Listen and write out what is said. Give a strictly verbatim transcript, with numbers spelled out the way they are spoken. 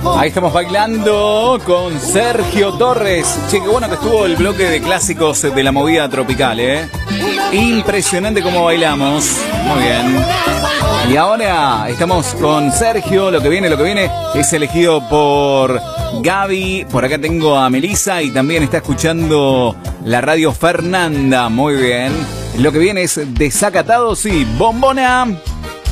Ahí estamos bailando con Sergio Torres. Che, qué bueno que estuvo el bloque de clásicos de la movida tropical, ¿eh? Impresionante cómo bailamos. Muy bien. Y ahora estamos con Sergio. Lo que viene, lo que viene es elegido por Gaby. Por acá tengo a Melissa y también está escuchando la radio Fernanda. Muy bien. Lo que viene es Desacatados y Bombona.